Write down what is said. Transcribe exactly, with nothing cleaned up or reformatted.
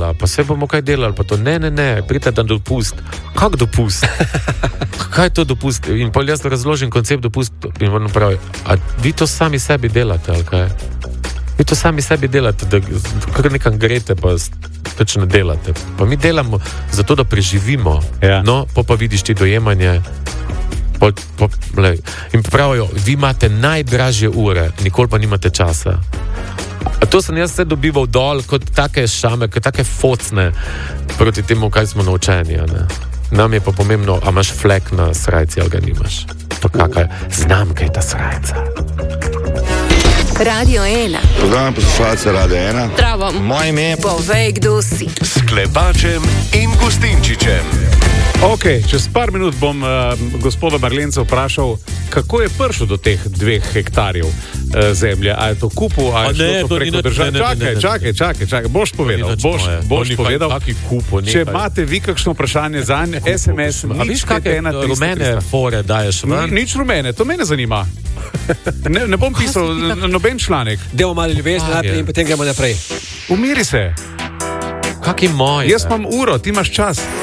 delala, pa se bomo kaj delali, pa to ne, ne, ne, pridite na dopust. Kak dopust? Kaj je to dopust? In pa jaz razložim koncept dopust in vam pravi, a vi to sami sebi delate, ali kaj? Vi to sami sebi delate, da kar nekam grete, pa teč ne delate. Pa mi delamo zato, da preživimo. Ja. No, pa pa vidiš ti dojemanje. Po, po, in pravijo, vi imate najdražje ure, nikoli pa nimate časa. A to sem jaz se dobival dol kot take šame, kot take focne proti temu, kaj smo naučeni. Ne? Nam je pa pomembno, a imaš flek na srajci ali ga nimaš. Pa kakaj, znam, kaj je ta srajca. Radio ena. Pozdravljam poslušalce Radio ena. Zdravo. Moje ime je Povej, kdo si. S Klepačem in Gustinčičem. Ok, čez par minut bom uh, gospoda Marlenca vprašal, kako je prišel do teh dveh hektarjev uh, zemlje. A je to kupil, a je šlo to preko države? Čakaj, čakaj, čakaj, čakaj, boš povedal, boš, boš povedal. Kupo, če imate vi kakšno vprašanje zanj, es em es, a viš kakšne rumene fore daješ ven? Ni, nič rumene, to mene zanima. Ne, ne bom pisal noben članek. Demo malo ljubezni naprej in potem gremo naprej. Umiri se. Kak je moj? Jaz imam uro, ti imaš čas.